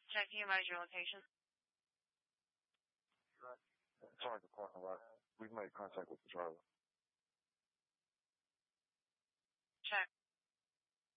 Checking about your location. Sorry, the parking lot. We've made contact with the driver. Check.